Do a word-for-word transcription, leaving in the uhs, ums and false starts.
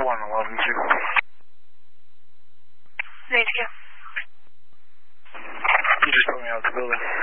one eleven two. Need to go. You just put me out the building.